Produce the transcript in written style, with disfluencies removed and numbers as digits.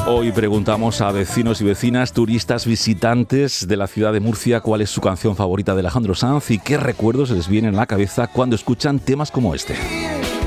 Hoy preguntamos a vecinos y vecinas, turistas, visitantes de la ciudad de Murcia, cuál es su canción favorita de Alejandro Sanz y qué recuerdos les vienen a la cabeza cuando escuchan temas como este.